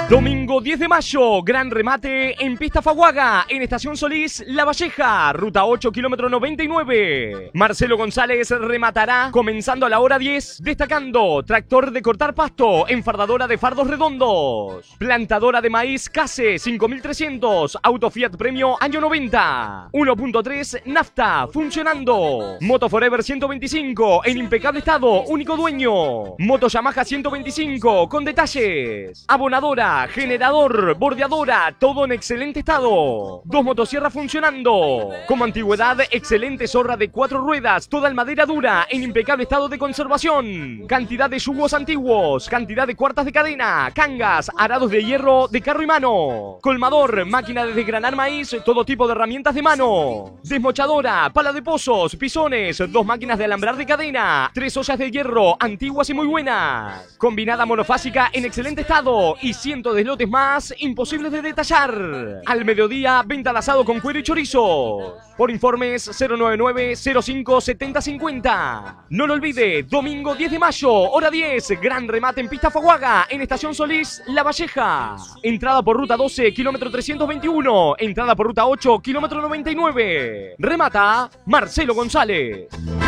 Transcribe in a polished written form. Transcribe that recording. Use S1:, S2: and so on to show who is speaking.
S1: Domingo 10 de mayo, gran remate en Pista Faguaga, en Estación Solís, La Valleja, ruta 8, kilómetro 99. Marcelo González rematará comenzando a la hora 10, destacando tractor de cortar pasto, enfardadora de fardos redondos, plantadora de maíz Case 5300, auto Fiat Premio año 90, 1.3 nafta, funcionando. Moto Forever 125, en impecable estado, único dueño. Moto Yamaha 125, con detalles. Abonadora, generador, bordeadora, todo en excelente estado. Dos motosierras funcionando. Como antigüedad, excelente zorra de 4 ruedas, toda en madera dura, en impecable estado de conservación. Cantidad de yugos antiguos, cantidad de cuartas de cadena, cangas, arados de hierro de carro y mano. Colmador, máquina de desgranar maíz, todo tipo de herramientas de mano. Desmochadora, pala de pozos, pisones, 2 máquinas de alambrar de cadena, 3 ollas de hierro, antiguas y muy buenas. Combinada monofásica en excelente estado y cientos de lotes más imposibles de detallar. Al mediodía, venta de asado con cuero y chorizo. Por informes 099-05-7050. No lo olvide, domingo 10 de mayo, hora 10, gran remate en Pista Faguaga, en Estación Solís, La Valleja. Entrada por ruta 12, kilómetro 321. Entrada por ruta 8, kilómetro 99. Remata Marcelo González.